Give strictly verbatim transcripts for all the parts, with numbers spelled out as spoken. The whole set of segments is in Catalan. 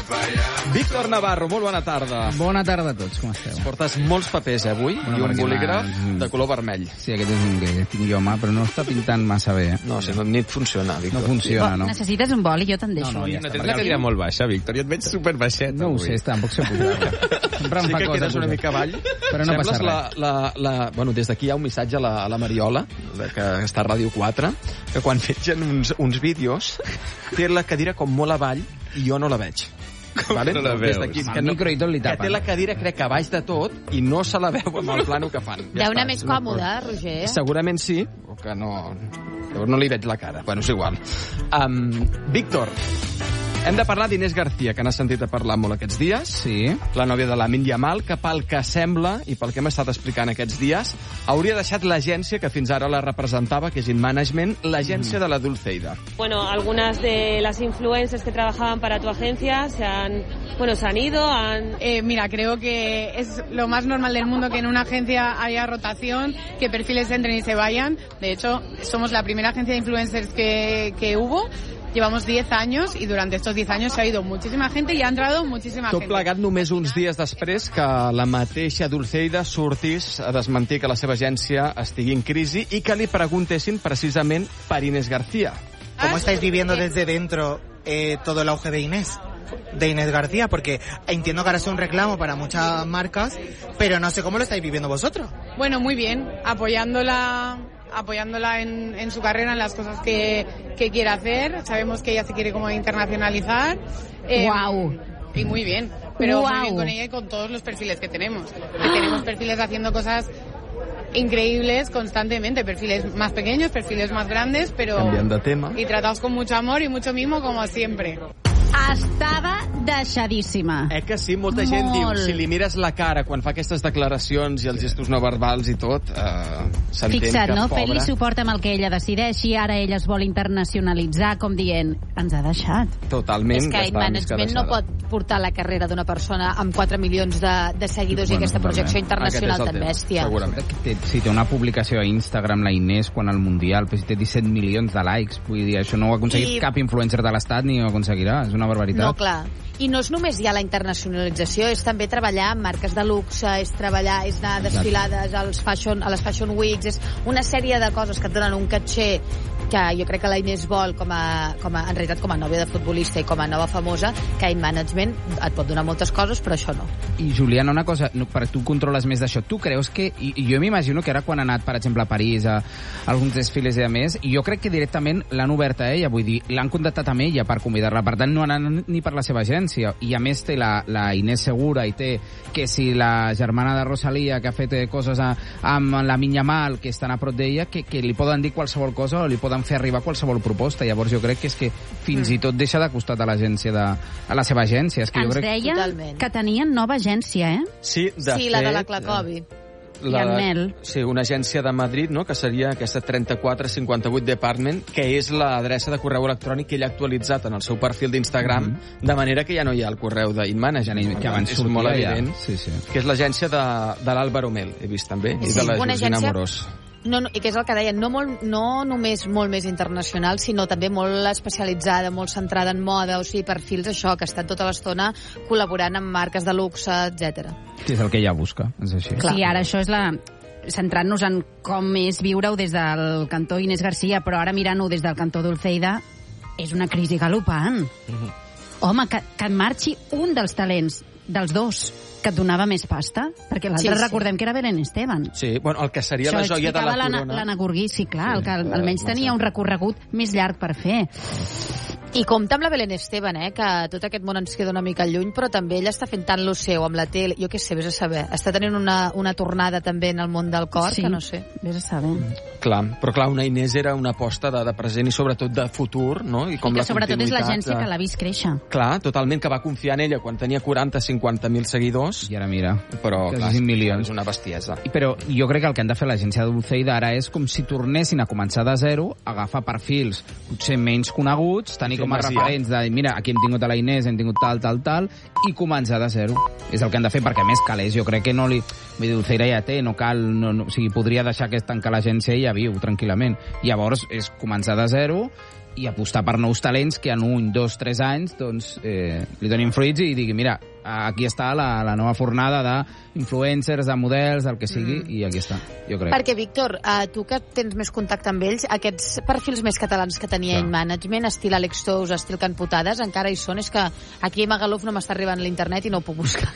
Víctor Navarro, molt bona tarda. Bona tarda a tots, com esteu? Portes molts papers avui bueno, i un bolígraf una... de color vermell. Sí, aquest és un que tinc jo, home, però no està pintant massa bé. Eh? No, si no, ni et funciona, Víctor. No funciona, no. Necessites un boli, jo te'n deixo. No, no, ja no tens la cadira molt baixa, Víctor, i et veig superbaixet. No ho sé, tampoc sé pujar. Sempre em sí fa que coses quedes una mica avall. Però no passa res. La, la, la... Bueno, des d'aquí hi ha un missatge a la, a la Mariola, que està a Ràdio quatre, que quan fetgen uns, uns vídeos té la cadira com molt avall i jo no la veig. Vale? No la veus? Que, el no, micro i tot li tapa. Que té la cadira, crec que a baix de tot, i no se la veu amb el plano que fan. Ja Deu anar més còmode, Roger. Segurament sí, o que no... Llavors no li veig la cara. Bueno, és igual. Um, Víctor, hem de parlar d'Inés García, que n'has sentit a parlar molt aquests dies. Sí. La nòvia de Lamine Yamal, que pel que sembla, i pel que hem estat explicant aquests dies, hauria deixat l'agència que fins ara la representava, que és In Management, l'agència mm. de la Dulceida. Bueno, algunas de las influencers que trabajaban para tu agencia se han, bueno, se han ido, han... Eh, mira, creo que es lo más normal del mundo que en una agencia haya rotación, que perfiles entren y se vayan. De hecho, somos la primera agencia de influencers que, que hubo. Llevamos diez años y durante estos diez años se ha ido muchísima gente y ha entrado muchísima Tot gente. Tot plegat només uns dies després que la mateixa Dulceida sortís a desmentir que la seva agència estigui en crisi i que li preguntessin precisament per Inés García. ¿Cómo estáis viviendo desde dentro eh, todo el auge de Inés? De Inés García, porque entiendo que ahora es un reclamo para muchas marcas, pero no sé cómo lo estáis viviendo vosotros. Bueno, muy bien, apoyándola... apoyándola en, en su carrera, en las cosas que, que quiere hacer. Sabemos que ella se quiere como internacionalizar. Eh, ¡Guau! Y muy bien, pero ¡Guau! muy bien con ella y con todos los perfiles que tenemos. Que tenemos perfiles haciendo cosas increíbles constantemente, perfiles más pequeños, perfiles más grandes, pero... Canviant de tema. Y tratados con mucho amor y mucho mimo, como siempre. Estava deixadíssima. Eh que sí? Molta gent Molt. diu, si li mires la cara quan fa aquestes declaracions i els gestos no verbals i tot, eh, s'entén Fixa't, que no? pobra... Fent-li suport amb el que ella decideixi, ara ella es vol internacionalitzar, com dient, ens ha deixat. Totalment. És que In Management no pot portar la carrera d'una persona amb quatre milions de, de seguidors Bueno, i aquesta projecció internacional tan bèstia. Segurament. Té, si té una publicació a Instagram, la Inés, quan al Mundial, però si té disset milions de likes, vull dir, això no ho ha aconseguit I... cap influencer de l'Estat ni ho aconseguirà, és una barbaritat. No, clar. I no és només ja la internacionalització, és també treballar amb marques de luxe, és treballar, és anar a desfilades als fashion, a les Fashion Weeks, és una sèrie de coses que et donen un caché que jo crec que la Inés vol com a, com a, en realitat com a nòvia de futbolista i com a nova famosa, que In Management et pot donar moltes coses, però això no. I Juliana, una cosa, no, per tu controles més d'això, tu creus que, i, i jo m'imagino que ara quan ha anat, per exemple, a París, a, a alguns desfiles i a més, jo crec que directament l'han obert a ella, vull dir, l'han contactat amb ella per convidar-la, per tant no han anat ni per la seva agència, i a més té la, la Inés Segura i té que si la germana de Rosalía que ha fet coses a, amb la Yamal que estan a prop d'ella, que, que li poden dir qualsevol cosa o li poden fer arribar qualsevol proposta. Llavors jo crec que és que fins mm. i tot deixa de costat a l'agència de, a la seva agència. És que Ens jo crec... deia Totalment. que tenien nova agència, eh? Sí, de Sí, fet, la de la Clacovi. La, I en Mel. Sí, una agència de Madrid, no?, que seria aquesta trenta-quatre cinquanta-vuit Department, que és l'adreça de correu electrònic que ell ha actualitzat en el seu perfil d'Instagram, mm -hmm. de manera que ja no hi ha el correu d'In Management, que abans és molt sortia ja. evident, Sí, sí. que és l'agència de, de l'Álvaro Mel, he vist també, i Sí, de la una Georgina agència- Amorós. No, no, i que és el que deien, no, molt, no només molt més internacional, sinó també molt especialitzada, molt centrada en moda, o sigui, perfils, això, que estan tota l'estona col·laborant amb marques de luxe, etcètera. Que és el que ella busca, és així. Clar. Sí, ara això és la... centrant-nos en com és viure-ho des del cantó Inés García, però ara mirant-ho des del cantó Dulceida, és una crisi galopant. Mm-hmm. Home, que, que en marxi un dels talents, dels dos, que et donava més pasta, perquè l'altre Sí, sí. recordem que era Belén Esteban. Sí, bueno, el que seria Això la joia de la explicava corona... l'Anna Gurguí, sí, clar, Sí, el que eh, almenys no tenia sé. un recorregut més llarg per fer. I compta amb la Belén Esteban, eh, que tot aquest món ens queda una mica lluny, però també ella està fent tant lo seu amb la tele, jo què sé, vés a saber. Està tenint una, una tornada també en el món del cor, Sí, que no sé. vés a saber. Clar, però clar, una Inés era una aposta de, de present i sobretot de futur, no? I com I que la sobretot és continuïtat l'agència de... que l'ha vist créixer. Clar, totalment, que va confiar en ella quan tenia quaranta cinquanta mil seguidors, I ara mira, però quasi clar, cinc milions. és una bestiesa. I Però jo crec que el que han de fer l'agència de Dulceida ara és com si tornessin a començar de zero, agafar perfils potser menys coneguts, tenir com a referents de, mira, aquí hem tingut a la Inés, hem tingut tal, tal, tal, i començar de zero. És el que han de fer, perquè a més calés, jo crec que no li... Vull dir, Dulceira ja té, no cal... No, no, o sigui, podria deixar que tancar l'agència i ja viu, tranquil·lament. Llavors, és començar de zero i apostar per nous talents que en un, dos, tres anys doncs, eh, li donin fruits i digui, mira, aquí està la, la nova fornada d'influencers, de models, del que sigui, mm. i aquí està, jo crec. Perquè, Víctor, eh, tu que tens més contacte amb ells, aquests perfils més catalans que tenia en management, estil Alex Tous, estil Can Putades, encara hi són? És que aquí a Magaluf no m'està arribant l'internet i no ho puc buscar.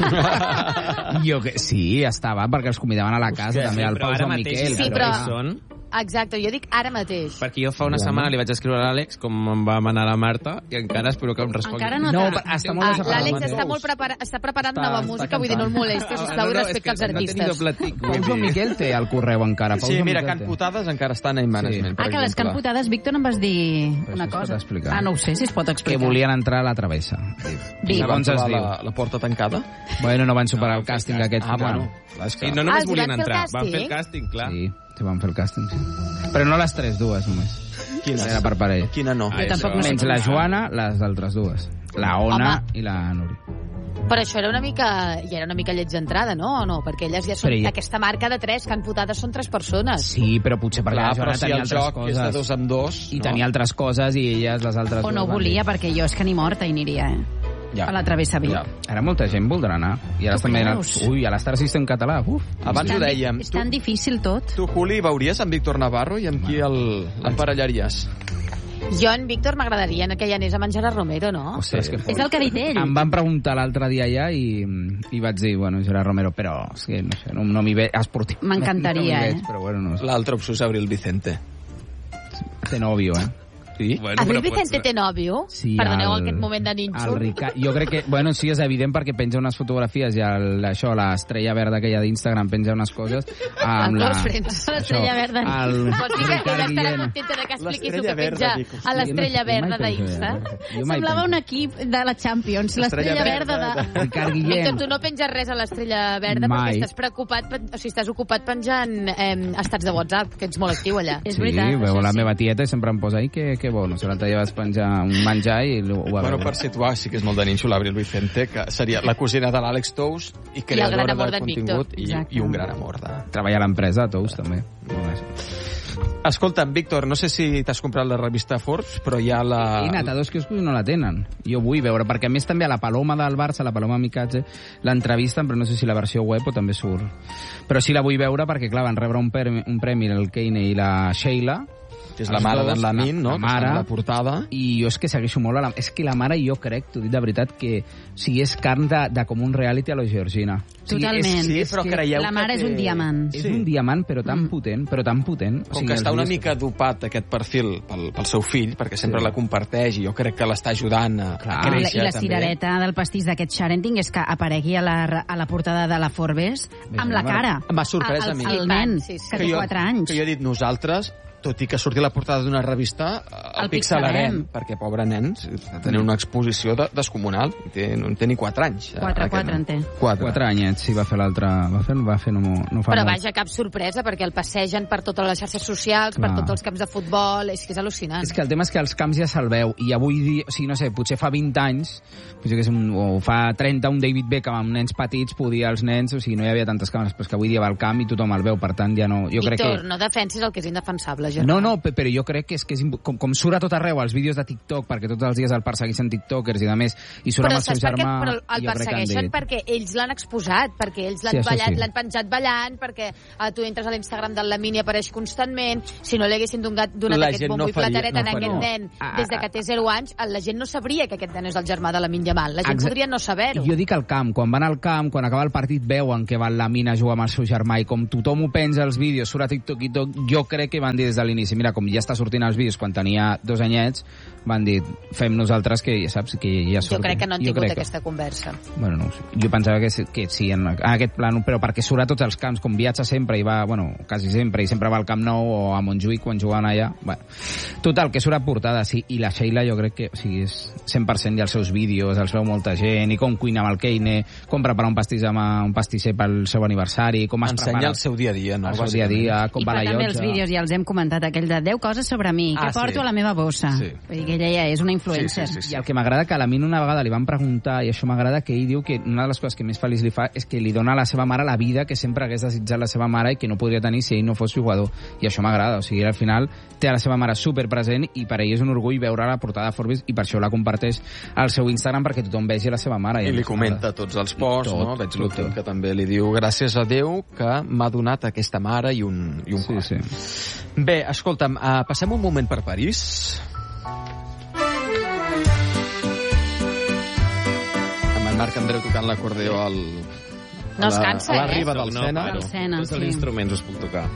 jo que, sí, estava, perquè els convidaven a la casa, Hòstia, també, sí, al Pau Joan Miquel. Sí, però... però... Exacte, jo dic ara mateix. Perquè jo fa una setmana li vaig escriure a l'Àlex com em va manar la Marta i encara espero que em respongui. Encara no, no està molt ah, l'Àlex està molt prepara està preparant està, nova música, vull dir, no el molesti, sisplau, i respecte als artistes. Pau Joan Miquel té el correu encara. Sí, mira, Can Putades encara estan en management. Ah, que les Can Putades, Víctor, em vas dir una cosa. Ah, no ho sé, si es pot explicar. Que volien entrar a la travessa. Segons es diu. La porta tancada? Bueno, no van superar el càsting aquest final. Sí, no només volien entrar, van fer el càsting, clar. Sí. Sí, van fer el càsting, sí. Però no les tres dues, només. Quina? Era per parell. Quina no? Ah, tampoc no menys la Joana, les altres dues. La Ona Home. I la Nuri. Però això era una mica, ja era una mica lleig d'entrada, no? O no? Perquè elles ja són ja... aquesta marca de tres, Can Putades són tres persones. Sí, però potser perquè Clar, la Joana si tenia altres joc coses. És de dos amb dos, I no? tenia altres coses i elles les altres o dues. no volia, perquè jo és que ni morta hi aniria, eh? Ja. A la Travessa Vic. Ja. Ara molta gent voldrà anar. I ara també era... Ui, a l'Star System català. Uf. Abans ho dèiem. És tan difícil tot. Tu, Juli, veuries amb Víctor Navarro i amb qui l'emparellaries? Jo en Víctor m'agradaria que hi anés a menjar a Romero, no? Ostres, que és el que ha dit ell. Em van preguntar l'altre dia ja i, i vaig dir, bueno, Gerard Romero, però és que no sé, no, no m'hi veig esportiu. M'encantaria, no, no eh? Però bueno, no sé. L'altre opció és Abril Vicente. Té nòvio, eh? Sí? Bueno, Abril Vicente té nòvio? Sí, Perdoneu el, aquest moment de nínxol. Jo crec que, bueno, sí, és evident perquè penja unes fotografies i el, això, l'estrella verda aquella d'Instagram penja unes coses amb la... L'estrella verda. El Vols dir que ella estarà contenta que expliquis el que penja a l'estrella verda d'Insta? Semblava un equip de la Champions, l'estrella verda de... Ricard Guillén. Víctor, tu no penges res a l'estrella verda perquè estàs preocupat, o sigui, estàs ocupat penjant eh, estats de WhatsApp, que ets molt actiu allà. És veritat. Sí, veu la meva tieta i sempre em posa ahí que, que bo, no sé, l'altre dia vas penjar un menjar i ho va bueno, veure. Per situar, sí que és molt de nínxol l'Abril Vicente, que seria la cosina de l'Àlex Tous i creadora de contingut i, i un gran amor de... Treballa a l'empresa, Tous, també. Escolta'm, Víctor, no sé si t'has comprat la revista Forbes, però hi ha la... He anat a dos quioscos i no la tenen. Jo vull veure, perquè a més també a la Paloma del Barça, la Paloma Mikatze, l'entrevisten, però no sé si la versió web o també surt. Però sí la vull veure perquè, clar, van rebre un premi, un premi el Keyne i la Sheila, que és la mare d'en Lamin, no? La mare, la portada. I jo és que segueixo molt a la... És que la mare, jo crec, t'ho dic de veritat, que o sigui, és carn de, de com un reality a la Georgina. O sigui, totalment. És, sí, però és creieu la mare que és un diamant. És sí. un diamant, però tan mm. potent, però tan potent. Com o sigui, que està una mica que... dopat aquest perfil pel, pel seu fill, perquè sempre sí. la comparteix i jo crec que l'està ajudant a, a créixer. I la cirereta del pastís d'aquest Sharenting és que aparegui a la, a la portada de la Forbes Bé, amb la cara. M'ha sorprès a, a mi. El nen, sí, sí. que, que té quatre anys. Que jo he dit nosaltres, tot i que surti la portada d'una revista, el, el pixelarem, perquè, pobre nen, tenen una exposició de, descomunal. Té, no en té ni quatre anys. Quatre, quatre en té. Quatre. Quatre anyets, sí, va fer l'altre. Va fer, va fer no, no fa Però molt. vaja, cap sorpresa, perquè el passegen per totes les xarxes socials, Clar. per tots els camps de futbol, és que és al·lucinant. És que el tema és que els camps ja se'l veu, i avui dia, o sigui, no sé, potser fa vint anys, potser que és un, o fa trenta, un David Beckham amb nens petits, podia els nens, o sigui, no hi havia tantes càmeres, però és que avui dia va al camp i tothom el veu, per tant, ja no... Jo Víctor, crec que... no defensis el que és indefensable, Gerard. No, no, però jo crec que és que és com, com surt a tot arreu els vídeos de TikTok, perquè tots els dies el persegueixen tiktokers i de més, i surt però amb el seu germà... Però el persegueixen perquè ells l'han exposat, perquè ells l'han sí, ballat, sí. l'han penjat ballant, perquè uh, tu entres a l'Instagram del Lamini i apareix constantment. Si no li haguessin donat, donat aquest bombo no i plateret no a aquest no. nen ah, des de que té zero anys, la gent no sabria que aquest nen és el germà de Lamine Yamal. La gent Exacte. podria no saber-ho. Jo dic al camp, quan van al camp, quan acaba el partit, veuen que va el Lamine a jugar amb el seu germà i com tothom ho penja als vídeos, surt a TikTok i tot, jo crec que van dir des de l'inici, mira, com ja està sortint els vídeos quan tenia dos anyets, van dir, fem nosaltres que, saps, que ja surtin. Jo crec que no han tingut aquesta conversa. Bueno, no ho sé. Jo pensava que, que sí, en, en aquest plan, però perquè surt a tots els camps, com viatja sempre i va, bueno, quasi sempre, i sempre va al Camp Nou o a Montjuïc quan jugaven allà. Bueno, total, que surt a portada, sí, i la Sheila jo crec que, o sigui, és cent per cent i els seus vídeos, els veu molta gent, i com cuina amb el Keine, com preparar un pastís amb un pastisser pel seu aniversari, com es Ensenya prepara... el seu dia a dia, no? El seu dia a dia, com I va la llotja... I també els vídeos ja els hem comentat encantat, aquell de deu coses sobre mi, Ah, que porto sí. a la meva bossa. Sí. Vull dir que ella ja és una influencer. Sí, sí, sí, sí. I el que m'agrada, que a la Min una vegada li van preguntar, i això m'agrada, que ell diu que una de les coses que més feliç li fa és que li dona a la seva mare la vida que sempre hagués desitjat la seva mare i que no podria tenir si ell no fos jugador. I això m'agrada, o sigui, al final té a la seva mare superpresent i per ell és un orgull veure la portada de Forbes i per això la comparteix al seu Instagram perquè tothom vegi la seva mare. I li comenta tots els posts, Tot, no? Veig tot, l'últim tot. que també li diu gràcies a Déu que m'ha donat aquesta mare i un, i un Sí, cor. sí. Bé, escolta'm, uh, passem un moment per París. Amb en Marc Andreu tocant l'acordeó al... No a es la- cansa, a la eh? riba del No Sena. paro. Del Sena, Tots els sí. instruments us puc tocar.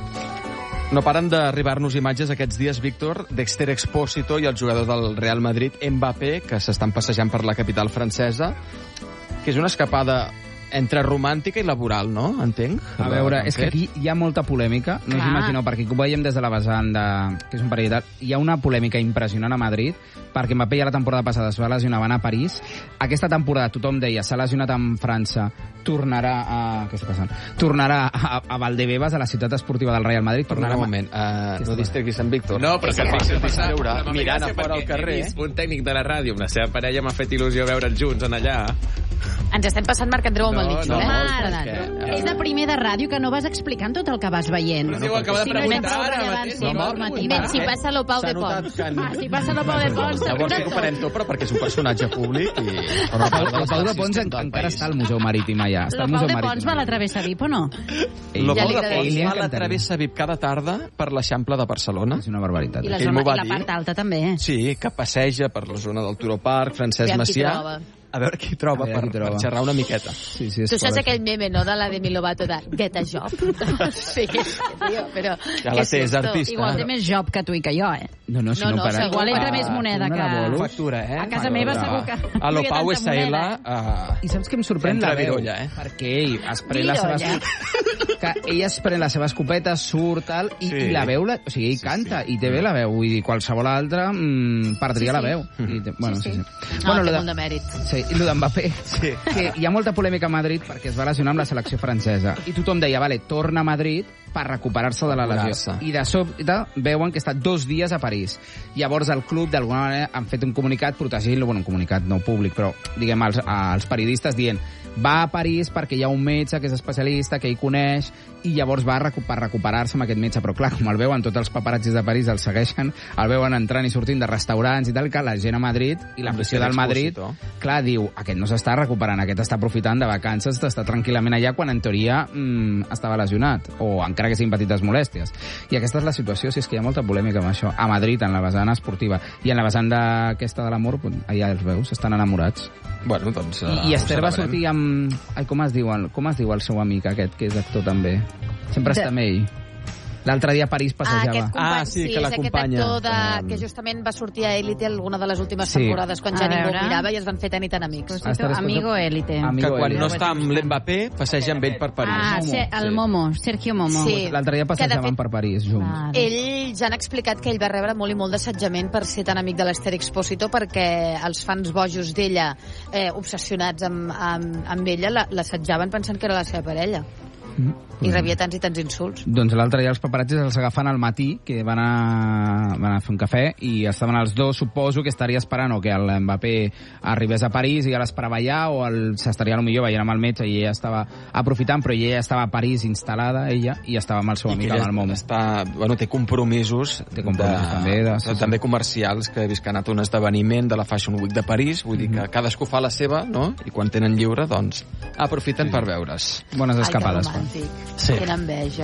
No paren d'arribar-nos imatges aquests dies, Víctor, d'Exter Expósito i el jugador del Real Madrid, Mbappé, que s'estan passejant per la capital francesa, que és una escapada entre romàntica i laboral, no? Entenc? A veure, és que aquí hi ha molta polèmica, no us Clar. imagineu, perquè ho veiem des de la vessant de... que és un parell de... Hi ha una polèmica impressionant a Madrid, perquè Mbappé ja la temporada passada es va lesionar, va anar a París. Aquesta temporada tothom deia, s'ha lesionat en França, tornarà a... Què està passant? Tornarà a, a Valdebebas, a la ciutat esportiva del Real Madrid. Tornarà Tornarà un moment, uh, no distreguis en Víctor. No, però que fàcil fàcil de veure, Però m'ha mirant fet a gràcia fora al perquè carrer. he vist un tècnic de la ràdio amb la seva parella, m'ha fet il·lusió veure'ls junts en allà. Ens estem passant Marc Andreu amb No, el mitjó, no, eh? Mare perquè- de Déu. És de primer de ràdio que no vas explicant tot el que vas veient. Però si ho acaba de Si no és preguntar prou ara rellevància mateix, no m'ha informativa. Menys si passa lo Pau S'ha de notat Pons. que en- Ah, si passa la Pau de Pons, Llavors s'apunta sí que ho tot. farem tot, però perquè és un personatge públic i... El Pau, el Pau de Pons en, encara està al Museu Marítim allà. Està La al Pau Museu de Marítim. Pons va a la Travessa V I P o no? Ell, Lo Ja Pau li de agradaria. Pons Ell li fa la encantaria. travessa V I P cada tarda per l'Eixample de Barcelona. És una barbaritat. I la, Ell zona, m'ho va i la dir. part alta també, eh? Sí, que passeja per la zona del Turó Park, Francesc Aviam qui Macià. troba. A veure qui troba, A veure per, qui troba. per xerrar una miqueta. Sí, sí, és Tu saps fora. aquell meme, no?, de la Demi Lovato de Get a Job? Sí, tio, però... Ja què la és té, és esto? artista. Igual té més job que tu i que jo, eh? No, no, si No, no, no, para... segur. Igual entra Ah, més moneda una que... de bolos. Factura, eh? A casa meva segur que A lo no hi ha Pau tanta S L... moneda. Uh, I saps què em sorprèn? Entra La veu. Virolla, eh? Perquè ell es pren la seva... Virolla. Que ell es pren la seva escopeta, surt, tal, i, Sí. i la veu... La... O sigui, ell Sí, canta, i té bé la veu. Vull dir, qualsevol altre mm, perdria Sí, sí. la veu. I té... Bueno, sí, sí. No, Bueno, té lo molt de mèrit. Sí, i el d'Mbappé, sí. que hi ha molta polèmica a Madrid perquè es va lesionar amb la selecció francesa. I tothom deia, vale, torna a Madrid per recuperar-se de la lesió. Recuperar-se. I de sobte veuen que està dos dies a París. Llavors el club, d'alguna manera, han fet un comunicat protegint-lo, bueno, un comunicat no públic, però, diguem, als, als periodistes dient va a París perquè hi ha un metge que és especialista, que ell coneix, i llavors va recu per recuperar-se amb aquest metge. Però clar, com el veuen, tots els paparazzis de París el segueixen, el veuen entrant i sortint de restaurants i tal, que la gent a Madrid i l'afició del Madrid, clar, diu, aquest no s'està recuperant, aquest està aprofitant de vacances, està tranquil·lament allà quan en teoria mm, estava lesionat, o encara que siguin petites molèsties. I aquesta és la situació, si és que hi ha molta polèmica amb això. A Madrid, en la vessant esportiva. I en la vessant d'aquesta de l'amor, allà els veus, estan enamorats. Bueno, doncs... I, i Esther va sortir amb... Ai, com es diu, el, com es diu el seu amic aquest, que és actor també? Sempre està amb ell. L'altre dia a París Ah, passejava. aquest company, Ah, sí, sí, que és aquest l'acompanya. actor de, Um, que justament va sortir a Élite alguna de les últimes Sí. temporades, quan A ja ningú veure. el mirava i es van fer tan i tan amics. Ah, estaràs Amigo élite. Amigo Que quan élite. no està amb l'Mbappé, passeja amb ell per París. Ah, Momo, sí, el sí. Momo, Sergio Momo. Sí. L'altre dia Que, de passejaven fet, per París junts. Vale. Ells han explicat que ell va rebre molt i molt d'assetjament per ser tan amic de l'Esther Expósito, perquè els fans bojos d'ella, eh, obsessionats amb, amb, amb ella, la- l'assetjaven pensant que era la seva parella. Mm. I rebia tants i tants insults. Doncs l'altre dia els paparazzis els agafen al matí, que van a, van a fer un cafè, i estaven els dos, suposo que estaria esperant o que el Mbappé arribés a París i ja l'esperava allà, o el, s'estaria potser veient amb el metge i ella estava aprofitant, però ella estava a París instal·lada, ella, i estava amb el seu I amic, que amb ella el Momo. està, bueno, té compromisos, Té compromisos també, de- sí, sí. també comercials, que he vist que ha anat a un esdeveniment de la Fashion Week de París, vull dir que cadascú fa la seva, no? I quan tenen lliure, doncs, aprofiten per veure's. Bones Ai, que escapades. fa. romàntic. Sí. Quina enveja.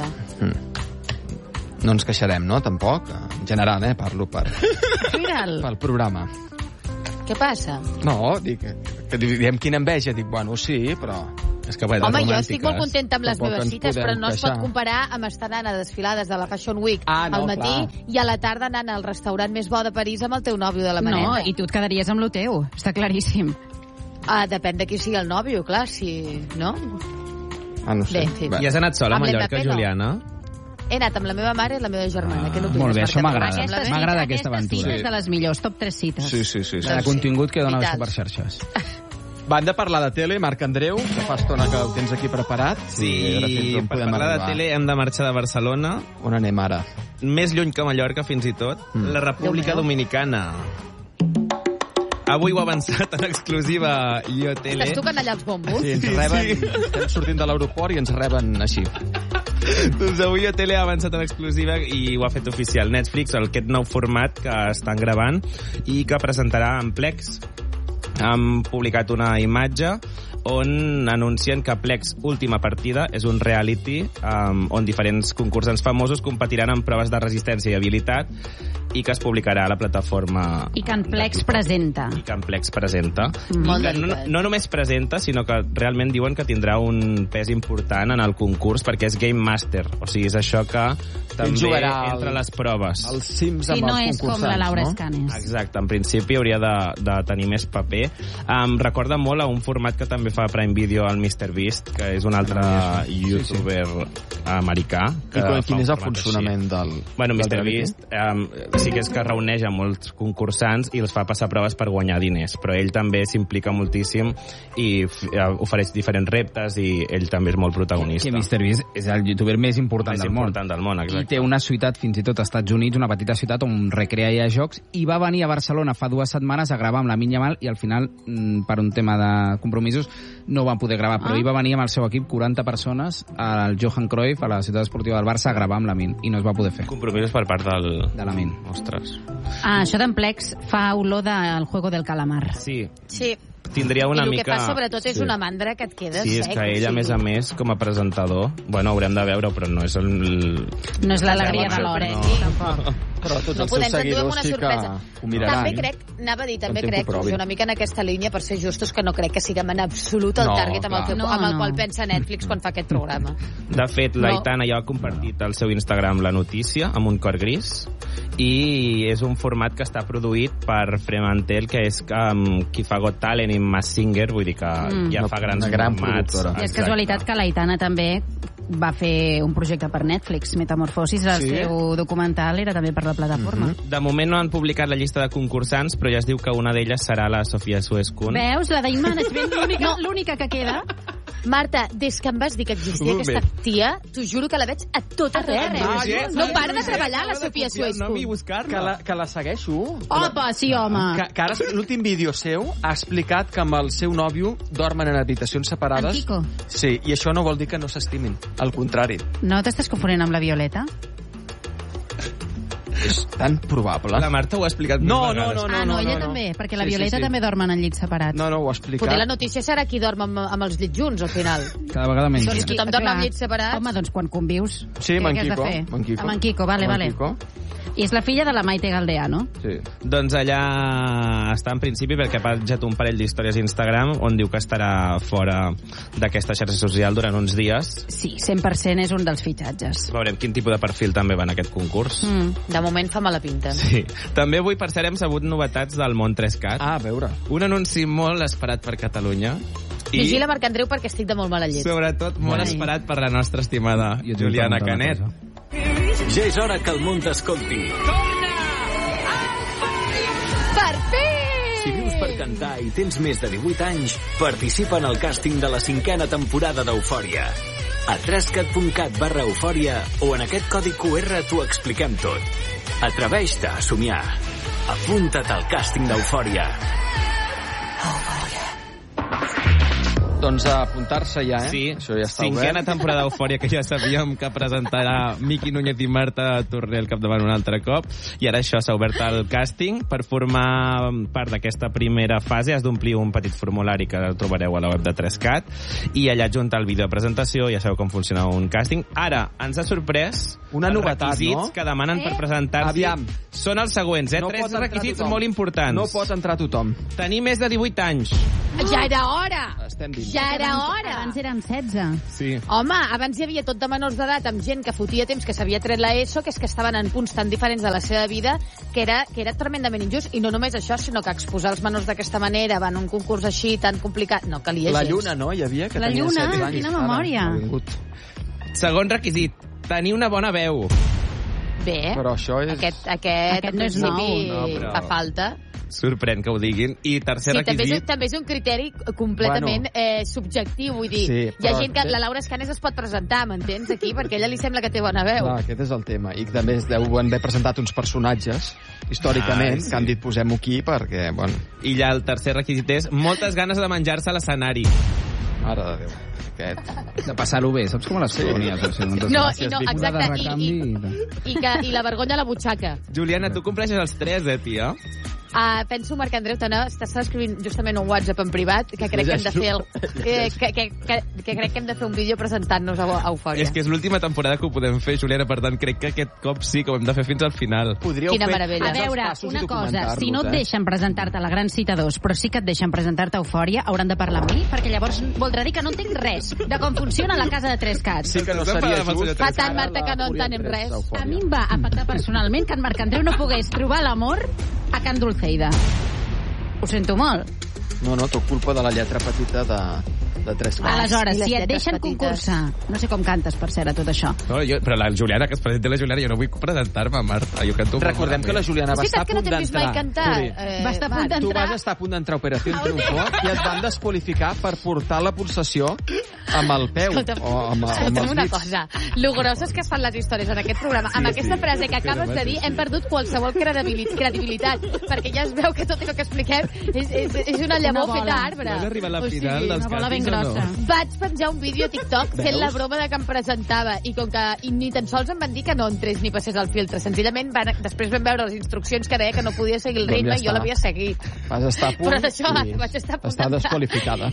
No ens queixarem, no?, tampoc. En general, eh, parlo per, Mira'l. pel programa. Què passa? No, dic, que diem quina enveja, dic, bueno, sí, però... És que vai, Home, jo estic molt contenta amb les Tampoc meves ens cites, però podem no es pot queixar. comparar amb estar anant a desfilades de la Fashion Week Ah, no, al matí clar. i a la tarda anant al restaurant més bo de París amb el teu nòvio de la No, maneta. i tu et quedaries amb lo teu, està claríssim. Ah, depèn de qui sigui el nòvio, clar, si... No? Ah, no sé. Bé, en fi. Bé. I has anat sola a Amb Mallorca, l'Mbappé, no. Juliana? He anat amb la meva mare i la meva germana. Què n'opines, Molt bé, Marc això Andreu? m'agrada. Sembla bé? M'agrada aquesta aventura. Aquesta és de les millors, top tres cites. Sí, sí, sí. sí. La de contingut que dona Vitals. les superxarxes. Van de parlar de tele, Marc Andreu, que fa estona que ho tens aquí preparat. Sí, i per parlar de tele hem de marxar de Barcelona. On anem ara? Més lluny que Mallorca, fins i tot. Mm. La República Dominicana. Avui ho ha avançat en exclusiva I O Tele. Estàs tocant allà els bombos? Sí, ens reben, sí, sí. Estem sortint de l'aeroport i ens reben així. Doncs avui I O Tele ha avançat en exclusiva i ho ha fet oficial Netflix, aquest nou format que estan gravant i que presentarà en Plex. Han publicat una imatge on anuncien que Plex Última Partida és un reality um, on diferents concursants famosos competiran en proves de resistència i habilitat i que es publicarà a la plataforma... I que en Plex presenta. I que en Plex presenta. Molt I que no, no només presenta, sinó que realment diuen que tindrà un pes important en el concurs perquè és Game Master. O sigui, és això que també entre les proves. Els Sims amb sí, no els és com la Laura no? Escanes. Exacte, en principi hauria de, de tenir més paper. Em recorda molt a un format que també fa Prime Video al MrBeast, que és un altre youtuber sí, sí. americà. Que I quin és el funcionament així. del... Bueno, MrBeast um, sí que és que reuneix a molts concursants i els fa passar proves per guanyar diners, però ell també s'implica moltíssim i uh, ofereix diferents reptes i ell també és molt protagonista. Que MrBeast és el youtuber més important, més del, important món. del món. Exacte. I té una ciutat, fins i tot als Estats Units, una petita ciutat on recrea ja jocs, i va venir a Barcelona fa dues setmanes a gravar amb la Minya Mal i al final, per un tema de compromisos, no van poder gravar, però ah. hi va venir amb el seu equip quaranta persones al Johan Cruyff, a la ciutat esportiva del Barça, a gravar amb la Min, i no es va poder fer. Compromisos per part del... de la Min. Ostres. Ah, això d'en Plex fa olor del Juego del Calamar. Sí. Sí. Tindria una I el mica... que fa sobretot és sí. una mandra que et queda sí, sec. Sí, és que ell, a més a més, com a presentador, bueno, haurem de veure, però no és el... No és l'alegria de l'hora, no. sí, tampoc. Però tots no els podem seus seguidors una sí sorpresa. que ho miraran. També crec, anava a dir, també crec, que una mica en aquesta línia, per ser justos, que no crec que siguem en absolut el no, target amb el, que, no, amb el no. qual pensa Netflix quan fa aquest programa. De fet, la no. Aitana ja ha compartit al seu Instagram la notícia amb un cor gris i és un format que està produït per Fremantle, que és um, qui fa Got Talent i Masked Singer, vull dir que mm. ja fa grans una gran formats. I és casualitat que l'Aitana també va fer un projecte per Netflix, Metamorfosis, el sí? seu documental era també per la plataforma. Mm-hmm. De moment no han publicat la llista de concursants, però ja es diu que una d'elles serà la Sofia Suescun. Veus? La d'Imanagement, l'única l'única que queda. Marta, des que em vas dir que existia Uh, aquesta bé. tia, t'ho juro que la veig a tot arreu. Ah, ja, no para de treballar, la Sofia Suescun. Que la, que la segueixo. Opa, sí, home. Que, que ara l'últim vídeo seu ha explicat que amb el seu nòvio dormen en habitacions separades. En Kiko? Sí, i això no vol dir que no s'estimin. Al contrari. No t'estàs confonent amb la Violeta? És tan probable. La Marta ho ha explicat No, mil no, vegades. no, no. Ah, no, no, ella no. també, perquè la Sí, sí, Violeta sí. també dormen en llits separats. No, no, ho ha explicat. Poder la notícia serà qui dorm amb, amb els llits junts, al final. Cada vegada menys. Doncs tothom dorm amb llits separats. Home, doncs quan convius... Sí, amb en què has de Kiko. fer? Amb en Kiko. Amb en Kiko, vale, Amb en vale. Kiko. I és la filla de la Maite Galdeano. Sí. Doncs allà està en principi perquè ha penjat un parell d'històries a Instagram on diu que estarà fora d'aquesta xarxa social durant uns dies. Sí, cent per cent és un dels fitxatges. Veurem quin tipus de perfil també va en aquest concurs. Mm. De moment fa mala pinta. Sí. També avui, per cert, hem sabut novetats del món tres cat. Ah, a veure. Un anunci molt esperat per Catalunya. I, Vigila Marc Andreu perquè estic de molt mala llet. sobretot, molt Ai. esperat per la nostra estimada Jo t'he Juliana preguntat una Canet. cosa. Ja és hora que el món t'escolti. Per fi! Si vius per cantar i tens més de divuit anys, participa en el càsting de la cinquena temporada d'Eufòria. A trescat punt cat barra eufòria o en aquest codi Q R t'ho expliquem tot. Atreveix-te a somiar. Apunta't al càsting d'Eufòria. Doncs a apuntar-se ja, eh? Sí, Això ja està cinquena obert. temporada d'Eufòria, que ja sabíem que presentarà Miqui Núñez i Marta Torner al capdavant un altre cop, i ara això s'ha obert el càsting. Per formar part d'aquesta primera fase has d'omplir un petit formulari que trobareu a la web de tres cat, i allà adjuntar el vídeo de presentació, ja sabeu com funciona un càsting. Ara, ens ha sorprès Una els novetat, requisits no? que demanen per presentar-s'hi. Aviam. Són els següents, eh? No Tres pot entrar requisits tothom. molt importants. No pot entrar tothom. Tenir més de divuit anys. Ja era hora! Estem dins. Ja era hora! Abans eren setze. Sí. Home, abans hi havia tot de menors d'edat amb gent que fotia temps que s'havia tret la ESO, que és que estaven en punts tan diferents de la seva vida que era, que era tremendament injust. I no només això, sinó que exposar els menors d'aquesta manera van a un concurs així tan complicat. No calia La gens. Lluna, no? Hi havia, que La tenia Lluna, setze anys. quina Ara, memòria. ha vingut. Segon requisit, tenir una bona veu. Bé, Però això és... aquest, aquest, Aquest en no és principi nou. No, però- fa falta. sorprèn que ho diguin. I tercer Sí, també és, requisit... un, també és un criteri completament Bueno. eh, subjectiu, vull dir, Sí, hi ha però- gent que la Laura Escanes es pot presentar, m'entens, aquí, perquè a ella li sembla que té bona veu. Clar, aquest és el tema. I també es deuen haver presentat uns personatges, històricament, Ah, sí. que han dit posem-ho aquí perquè, bueno, I ja el tercer requisit és moltes ganes de menjar-se a l'escenari. mare de Déu. Aquest. De passar-ho bé, saps com a les colònies? O sigui, moltes No, gràcies, i no, Vic. exacte, De i- recanvi i- i- I, que, I la vergonya a la butxaca. Juliana, tu compleixes els tres, eh, tia? Uh, penso, Marc Andreu, Tana, estàs escrivint justament un WhatsApp en privat que crec que hem de fer el, que, que, que, que, que crec que hem de fer un vídeo presentant-nos a, a Eufòria. És que és l'última temporada que ho podem fer, Juliana, per tant, crec que aquest cop sí que ho hem de fer fins al final. Podríeu Quina fer meravella. A tots els veure, passos i una cosa, documentar-los, si no et eh? deixen presentar-te a la Gran Cita dos, però sí que et deixen presentar-te a Eufòria, hauran de parlar amb mi, perquè llavors voldrà dir que no entenc res de com funciona la casa de tres cats. Sí que no Estem seria parlant amb el just. Fa tant, Marta, que no entenem res. A mi em va afectar personalment que en Marc Andreu no pogués trobar l'amor a Can Dulceida. Ho sento molt. No, no, tot culpa de la lletra petita de, de tres Ah, Aleshores, sí, les si et lletres deixen petites. concursar... No sé com cantes, per cert, a tot això. No, jo, però la Juliana, que es presenti la Juliana, jo no vull presentar-me, Marta. Jo canto Recordem que la Juliana És va estar veritat a que no punt t'hem vist mai d'entrar. cantar. Juli, Eh, Va estar a punt Marc. d'entrar. tu vas estar a punt d'entrar a Operació Triunfo i et van desqualificar per portar la pulsació amb el peu Escolta'm, o amb, amb escolta'm els una dits. cosa. Lo grosses que es fan les històries en aquest programa. Amb aquesta frase que acabes de dir hem perdut qualsevol credibilitat, credibilitat perquè ja es veu que tot allò que expliquem és, és, és una llavor Una bola. feta arbre. Vas arribar a la O sigui, final dels una bola ben càstings o no? grossa. Vaig penjar un vídeo a TikTok fent la broma de que em presentava i com que i ni tan sols em van dir que no entrés ni passés el filtre. Senzillament van, després vam veure les instruccions que deia que no podia seguir el Doncs ritme ja i jo està. l'havia seguit. Vas estar a punt Però d'això i vaig estar a punt està d'entrar. desqualificada.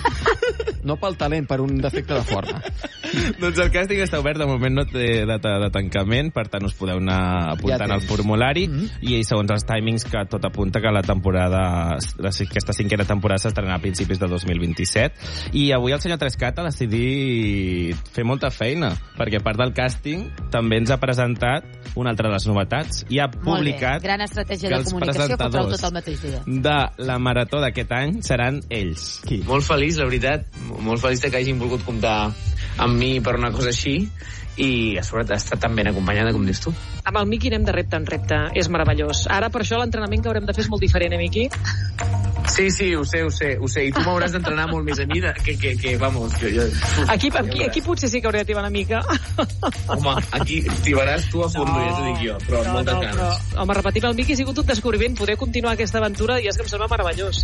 No pel talent, per un defecte de forma. Doncs el càsting està obert, de moment no té data de tancament, per tant us podeu anar apuntant Ja al tens. formulari i segons els timings que tot apunta que la temporada, la, aquesta cinquena temporada s'estrenarà a principis de dos mil vint-i-set i avui el senyor Trescat ha decidit fer molta feina, perquè a part del càsting també ens ha presentat una altra de les novetats i ha Molt bé. publicat Gran estratègia que de els comunicació que trau presentadors tot el mateix dia. de la marató d'aquest any seran ells. Qui? Molt feliç, la veritat, molt feliç de que hagin volgut comptar amb mi per una cosa així i a sobre està tan ben acompanyada com dius tu. Amb el Miqui anem de repte en repte. És meravellós. Ara, per això, l'entrenament que haurem de fer és molt diferent, eh, Miqui? Sí, sí, ho sé, ho sé, ho sé. I tu m'hauràs d'entrenar molt més a mi, de, que, que, que, vamos, jo... jo Aquí, aquí, aquí potser sí que hauré de tibar una mica. Home, aquí tibaràs tu a fondo, no, ja t'ho dic jo, però amb moltes no, ganes. però, home, repetir el Miqui ha sigut un descobriment. Poder continuar aquesta aventura i és que em sembla meravellós.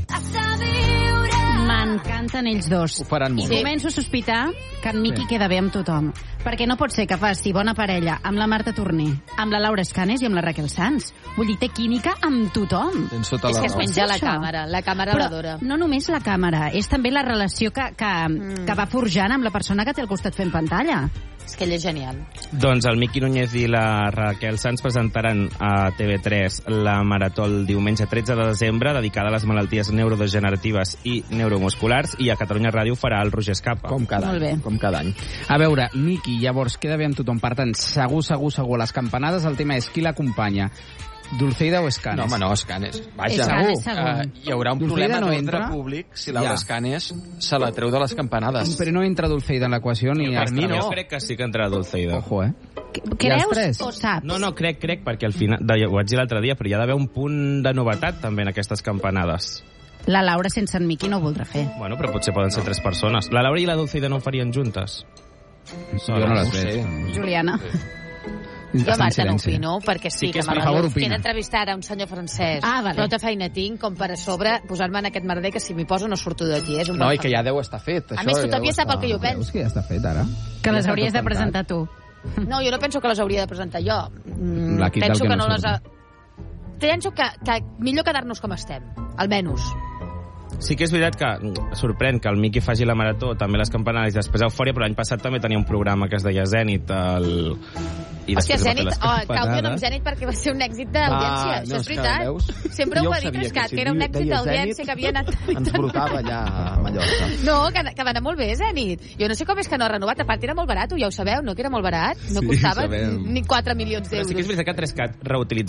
M'encanten ells dos. Ho faran I molt bé. començo a sospitar que en Miqui Sí. queda bé amb tothom. Perquè no pot ser que faci bona parella amb la Marta Torné, amb la Laura Escanes i amb la Raquel Sanz. Vull dir, té química amb tothom. Tens tota És la que es raó. menja la Això. càmera, la càmera Però l'adora. no només la càmera, és també la relació que, que, Mm. que va forjant amb la persona que té al costat fent pantalla. És que ell és genial. Doncs el Miqui Núñez i la Raquel Sanz presentaran a T V tres la marató el diumenge tretze de desembre dedicada a les malalties neurodegeneratives i neuromusculars i a Catalunya Ràdio farà el Roger Escapa. Com cada Molt any. bé. Com cada any. A veure, Miqui, llavors queda bé amb tothom. Per tant, segur, segur, segur, a les campanades el tema és qui l'acompanya. Dulceida o Escanes? No, home, no, Escanes. Vaja, Escanes, segur. Uh, hi haurà un Dulceida problema no d'ordre entra? públic si Laura Ja. Escanes se la treu de les campanades. Però no entra Dulceida en l'equació ni... Per mi Jo no. crec que sí que entrarà Dulceida. Ojo, eh? Creus tres? o saps? No, no, crec, crec, perquè al final, de, ho vaig dir l'altre dia, però hi ha d'haver un punt de novetat també en aquestes campanades. La Laura sense en Miqui no ho voldrà fer. Bueno, però potser poden ser tres persones. La Laura i la Dulceida no ho farien juntes? Jo no les ho sé. veig. Juliana. Jo, Està en Marta, no silenci. opino, perquè sí, Sí que que, és- m'agrada. per favor, Que he opina. d'entrevistar ara un senyor francès. Ah, vale. Prou de feina tinc com per a sobre posar-me en aquest merder que si m'hi poso no surto d'aquí. És un No, bon i que ja deu estar fet. A Això més, ja tothom deu ja sap el que jo estar- penso. Veus que ja està fet, ara? Que Ja les està hauries de tot presentar tu. No, jo no penso que les hauria de presentar jo. Mm, L'equip del penso que que no no les... surt. Ha... Penso que, que millor quedar-nos com estem, almenys. Sí que és veritat que sorprèn que el Miqui faci la marató, també les campanades, i després Eufòria, però l'any passat també tenia un programa que es deia Zènit, el... i Hòstia, després va fer Zenit, les oh, canvio campanades. amb Zenit perquè va ser un èxit d'audiència. Ah, Això no, és és que, veritat. veus? Sempre Jo ho ho va dir sabia, Trescat, que si que era un deia èxit d'audiència Zenit, que havia anat... Ens brutava allà a Mallorca. No, que, que va anar molt bé, Zenit. Jo no sé com és que no ha renovat. A part, era molt barat, ja ho sabeu, no? Que era molt barat. No Sí, costava sabem. ni quatre milions Però d'euros. sí que és veritat que Trescat reutilitza